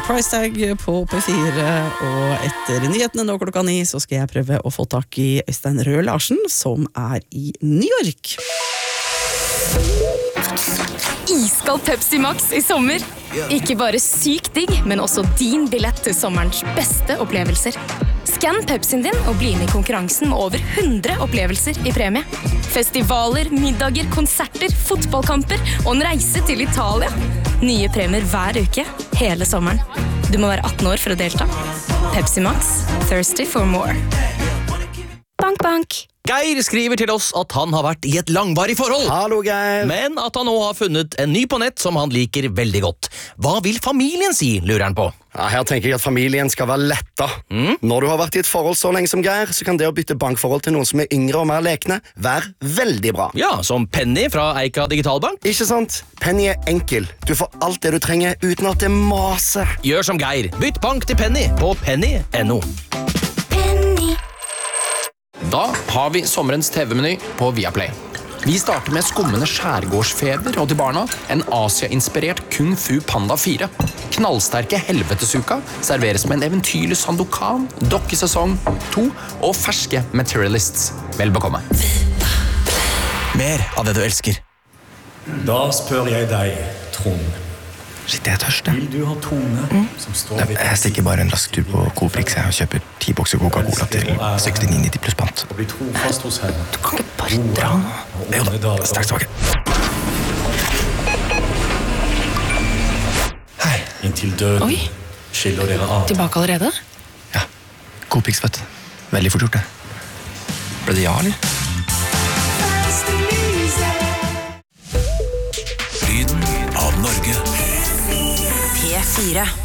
Price Tag på P4, og etter nyhetene nå klokka 9 så skal jeg prøve å få tak i Øystein Røe Larsen, som i New York. Iskald Pepsi Max i sommer. Ikke bare sykt digg, men også din billett til sommerens beste opplevelser. Skann Pepsien din og bli med i konkurransen med over 100 opplevelser i premie. Festivaler, middager, konserter, fotballkamper og en reise til Italia. Nye premier hver uke, hele sommeren. Du må være 18 år for å delta. Pepsi Max, thirsty for more. Bank, bank. Geir skriver til oss at han har vært i et langvarig forhold. Hallo, Geir. Men at han nå har funnet en ny på nett som han liker veldig godt. Hva vil familien si, lurer han på? Ja, her tenker jeg at familien skal være letta. Når du har vært i et forhold så lenge som Geir, så kan det å bytte bankforhold til noen som yngre og mer lekne være veldig bra. Ja, som Penny fra Eika Digitalbank. Ikke sant? Penny enkel. Du får alt det du trenger uten at det maser. Gjør som Geir. Bytt bank til Penny på penny.no. Da har vi sommerens TV-meny på Viaplay. Vi starter med skummende skjærgårdsfeber og til barna en Asia-inspirert Kung Fu Panda 4. Knallsterke helvetesuka serveres med en eventyrlig Sandokan, dokkesesong 2 og ferske Materialists. Vel bekomme. Mer av det du elsker. Da spør jeg deg, Trond. Shit, jeg er tørst. Vil du ha Tone som står ved Jeg stikker bare en rask tur på Coprix og kjøper 10 bokser Coca-Cola til 69,90 pluss pant. og bli trofast hos henne? Du kan ikke bare dra nå. Jo da, straks tilbake. Hei. Inntil døden Oi. skiller dere av. Tilbake allerede? Ja, Coprix, vet du. Veldig fort gjort det. Ble det ja, eller? Lyden av Norge. P4